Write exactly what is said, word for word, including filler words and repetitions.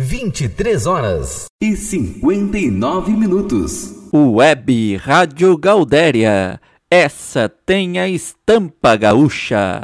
vinte e três horas e cinquenta e nove minutos. Web Rádio Gaudéria, essa tem a estampa gaúcha.